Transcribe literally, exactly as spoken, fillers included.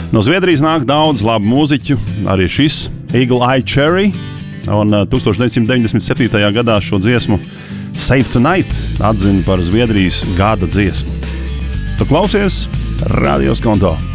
No Zviedrijas nāk daudz labu mūziķu, arī šis Eagle Eye Cherry, un deviņdesmit deviņdesmit septītajā gadā šo dziesmu Save Tonight atzina par Zviedrijas gada dziesmu. Tu klausies Radio Skonto.